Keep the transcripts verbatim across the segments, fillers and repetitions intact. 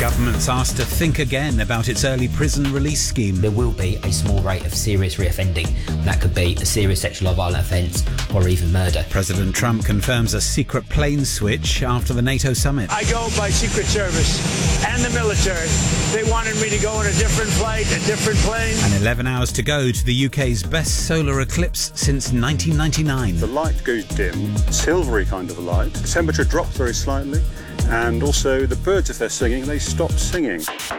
government's asked to think again about its early prison release scheme. There will be a small rate of serious reoffending. That could be a serious sexual or violent offence or even murder. President Trump confirms a secret plane switch after the NATO summit. I go by Secret Service and the military. They wanted me to go on a different flight, a different plane. And eleven hours to go to the U K's best solar eclipse since nineteen ninety-nine. The light goes dim, silvery kind of a light. The temperature drops very slightly, and also the birds, if they're singing, they stop singing.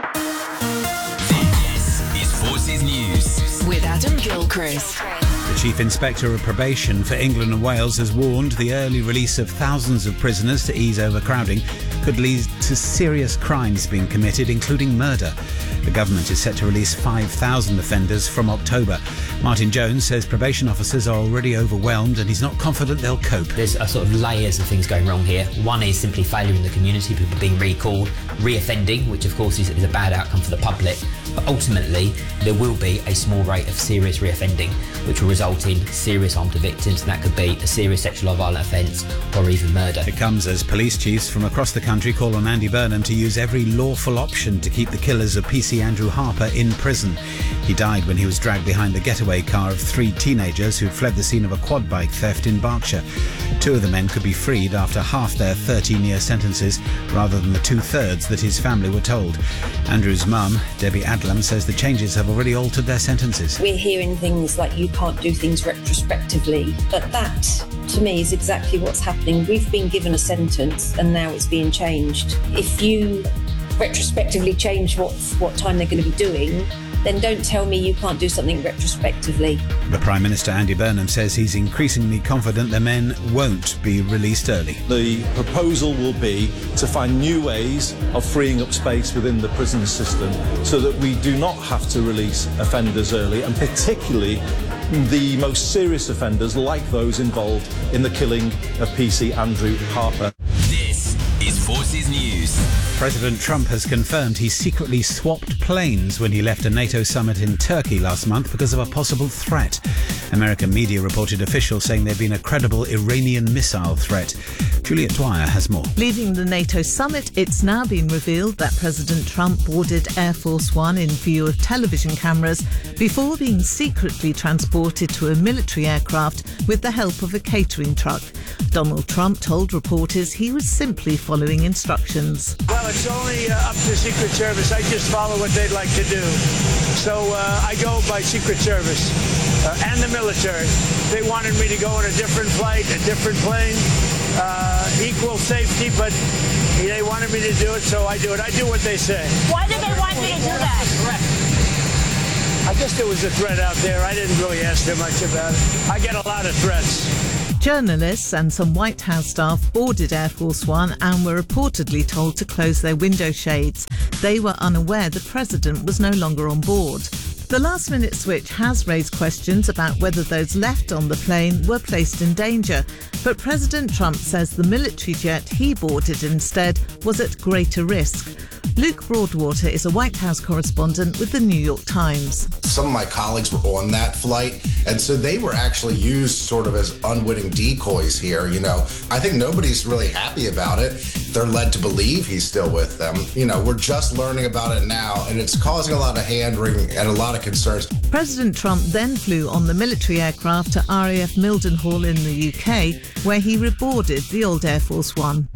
This is Forces News with Adam Gilchrist. The Chief Inspector of Probation for England and Wales has warned the early release of thousands of prisoners to ease overcrowding could lead to serious crimes being committed, including murder. The government is set to release five thousand offenders from October. Martin Jones says probation officers are already overwhelmed and he's not confident they'll cope. There's a sort of layers of things going wrong here. One is simply failure in the community, people being recalled, reoffending, which of course is, is a bad outcome for the public. But ultimately, there will be a small rate of serious reoffending, which will result in serious harm to victims, and that could be a serious sexual or violent offence or even murder. It comes as police chiefs from across the country call on Andy Burnham to use every lawful option to keep the killers of P C Andrew Harper in prison. He died when he was dragged behind the getaway car of three teenagers who'd fled the scene of a quad bike theft in Berkshire. Two of the men could be freed after half their thirteen-year sentences, rather than the two-thirds that his family were told. Andrew's mum, Debbie Adlam, says the changes have already altered their sentences. We're hearing things like you can't do things retrospectively, but that, to me, is exactly what's happening. We've been given a sentence and now it's being changed. If you retrospectively change what, what time they're going to be doing, then don't tell me you can't do something retrospectively. The Prime Minister, Andy Burnham, says he's increasingly confident the men won't be released early. The proposal will be to find new ways of freeing up space within the prison system so that we do not have to release offenders early, and particularly the most serious offenders like those involved in the killing of P C Andrew Harper. This is Forces News. President Trump has confirmed he secretly swapped planes when he left a NATO summit in Turkey last month because of a possible threat. American media reported officials saying there'd been a credible Iranian missile threat. Juliet Dwyer has more. Leaving the NATO summit, it's now been revealed that President Trump boarded Air Force One in view of television cameras before being secretly transported to a military aircraft with the help of a catering truck. Donald Trump told reporters he was simply following instructions. Well, it's only uh, up to Secret Service. I just follow what they'd like to do. So uh, I go by Secret Service uh, and the military. They wanted me to go on a different flight, a different plane, uh, equal safety, but they wanted me to do it, so I do it. I do what they say. Why did they want you to do that? I guess there was a threat out there. I didn't really ask them much about it. I get a lot of threats. Journalists and some White House staff boarded Air Force One and were reportedly told to close their window shades. They were unaware the president was no longer on board. The last-minute switch has raised questions about whether those left on the plane were placed in danger, but President Trump says the military jet he boarded instead was at greater risk. Luke Broadwater is a White House correspondent with the New York Times. Some of my colleagues were on that flight, and so they were actually used sort of as unwitting decoys here, you know. I think nobody's really happy about it. They're led to believe he's still with them. You know, we're just learning about it now, and it's causing a lot of hand-wringing and a lot of concerns. President Trump then flew on the military aircraft to R A F Mildenhall in the U K, where he reboarded the old Air Force One.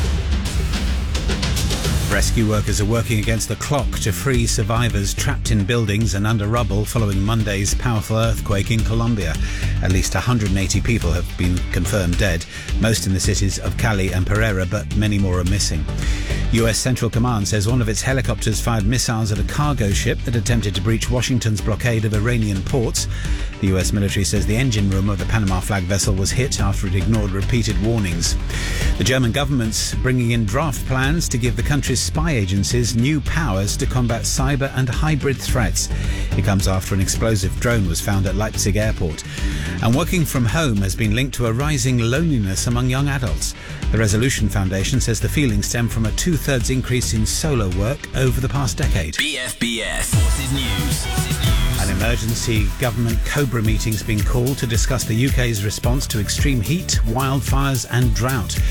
Rescue workers are working against the clock to free survivors trapped in buildings and under rubble following Monday's powerful earthquake in Colombia. At least one hundred eighty people have been confirmed dead, most in the cities of Cali and Pereira, but many more are missing. U S Central Command says one of its helicopters fired missiles at a cargo ship that attempted to breach Washington's blockade of Iranian ports. The U S military says the engine room of the Panama flag vessel was hit after it ignored repeated warnings. The German government's bringing in draft plans to give the country's spy agencies new powers to combat cyber and hybrid threats. It comes after an explosive drone was found at Leipzig airport. And working from home has been linked to a rising loneliness among young adults. The Resolution Foundation says the feelings stem from a two-thirds increase in solo work over the past decade. B F B S Forces News. An emergency government Cobra meeting's been called to discuss the U K's response to extreme heat, wildfires and drought.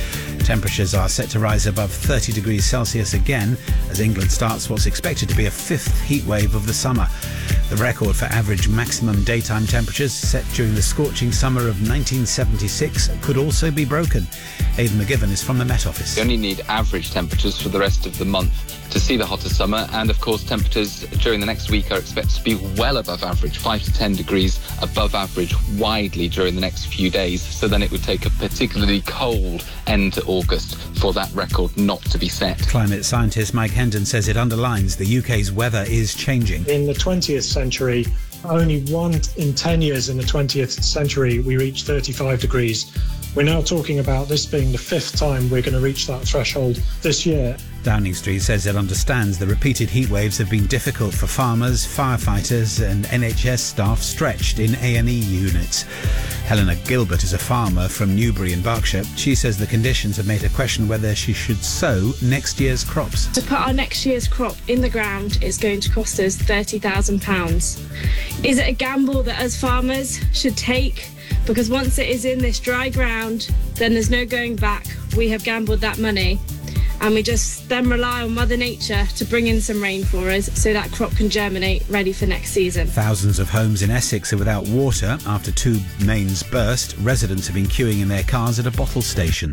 Temperatures are set to rise above thirty degrees Celsius again as England starts what's expected to be a fifth heat wave of the summer. The record for average maximum daytime temperatures set during the scorching summer of nineteen seventy-six could also be broken. Aidan McGivern is from the Met Office. You only need average temperatures for the rest of the month to see the hotter summer, and of course temperatures during the next week are expected to be well above average, five to ten degrees above average widely during the next few days. So then it would take a particularly cold end to August for that record not to be set. Climate scientist Mike Hendon says it underlines the U K's weather is changing. In the twentieth century, only one in ten years in the twentieth century we reached thirty-five degrees. We're now talking about this being the fifth time we're going to reach that threshold this year. Downing Street says it understands the repeated heat waves have been difficult for farmers, firefighters and N H S staff stretched in A and E units. Helena Gilbert is a farmer from Newbury in Berkshire. She says the conditions have made her question whether she should sow next year's crops. To put our next year's crop in the ground is going to cost us thirty thousand pounds. Is it a gamble that as farmers should take? Because once it is in this dry ground, then there's no going back. We have gambled that money and we just then rely on Mother Nature to bring in some rain for us so that crop can germinate ready for next season. Thousands of homes in Essex are without water after two mains burst. Residents have been queuing in their cars at a bottle station.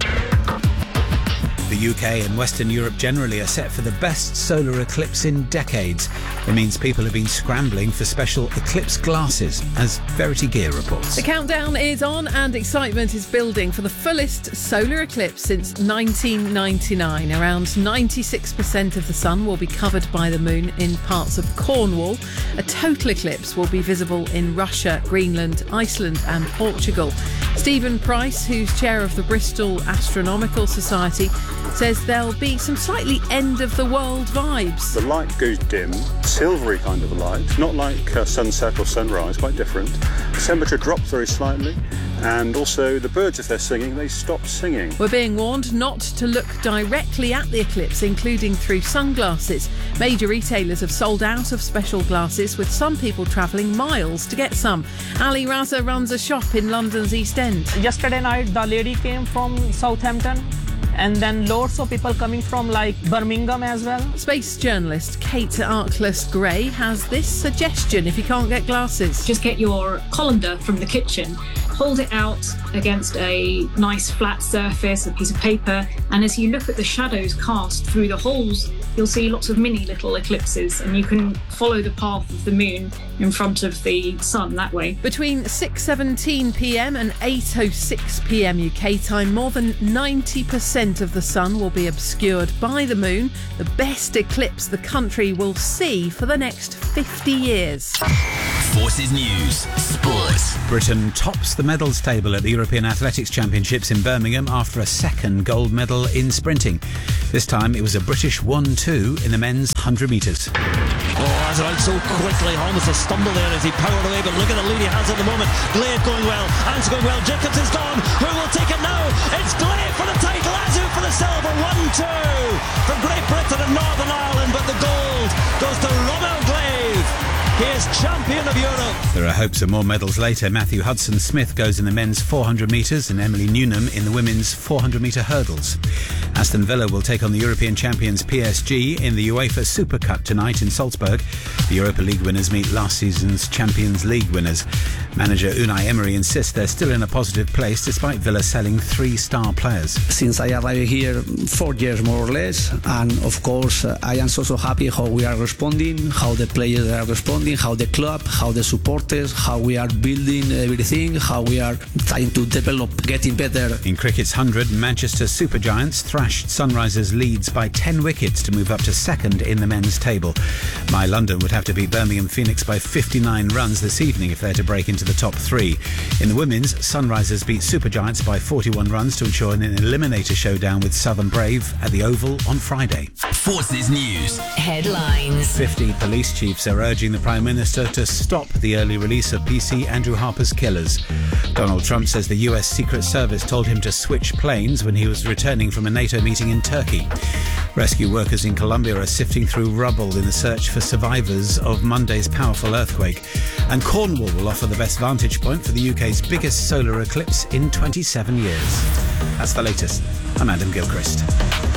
The U K and Western Europe generally are set for the best solar eclipse in decades. It means people have been scrambling for special eclipse glasses, as Verity Gear reports. The countdown is on and excitement is building for the fullest solar eclipse since nineteen ninety-nine. Around ninety-six percent of the sun will be covered by the moon in parts of Cornwall. A total eclipse will be visible in Russia, Greenland, Iceland and Portugal. Stephen Price, who's chair of the Bristol Astronomical Society, says there'll be some slightly end-of-the-world vibes. The light goes dim, silvery kind of a light, not like uh, sunset or sunrise, quite different. The temperature drops very slightly, and also the birds, if they're singing, they stop singing. We're being warned not to look directly at the eclipse, including through sunglasses. Major retailers have sold out of special glasses, with some people travelling miles to get some. Ali Raza runs a shop in London's East End. Yesterday night, the lady came from Southampton. And then loads of people coming from like Birmingham as well. Space journalist Kate Arkless-Gray has this suggestion if you can't get glasses. Just get your colander from the kitchen, hold it out against a nice flat surface, a piece of paper, and as you look at the shadows cast through the holes, you'll see lots of mini little eclipses, and you can follow the path of the moon in front of the sun that way. Between six seventeen p m and eight oh six p m U K time, more than ninety percent of the sun will be obscured by the moon, the best eclipse the country will see for the next fifty years. Forces News Sports. Britain tops the medals table at the European Athletics Championships in Birmingham after a second gold medal in sprinting. This time it was a British one two in the men's one hundred metres. Oh, that's right, so quickly, almost a stumble there as he powered away, but look at the lead he has at the moment. Glade going well, Ant's going well, Jacobs is gone, who will take it now? It's Glade for the title, Azu for the silver, one two for Great Britain and Northern Ireland, but the gold goes to Romeo Glade. He is champion of Europe. There are hopes of more medals later. Matthew Hudson-Smith goes in the men's four hundred metres and Emily Newnham in the women's four hundred metre hurdles. Aston Villa will take on the European champions P S G in the UEFA Super Cup tonight in Salzburg. The Europa League winners meet last season's Champions League winners. Manager Unai Emery insists they're still in a positive place despite Villa selling three star players. Since I arrived here four years more or less, and of course uh, I am so so happy how we are responding, how the players are responding, how the club, how the supporters, how we are building everything, how we are trying to develop, getting better. In cricket's one hundred, Manchester Super Giants thrashed Sunrisers Leeds by ten wickets to move up to second in the men's table. My London would have to beat Birmingham Phoenix by fifty-nine runs this evening if they're to break into the top three. In the women's, Sunrisers beat Super Giants by forty-one runs to ensure an eliminator showdown with Southern Brave at the Oval on Friday. Forces News Headlines. fifty police chiefs are urging the Prime Minister to stop the early release of P C Andrew Harper's killers. Donald Trump says the U S Secret Service told him to switch planes when he was returning from a NATO meeting in Turkey. Rescue workers in Colombia are sifting through rubble in the search for survivors of Monday's powerful earthquake. And Cornwall will offer the best vantage point for the U K's biggest solar eclipse in twenty-seven years. That's the latest. I'm Adam Gilchrist.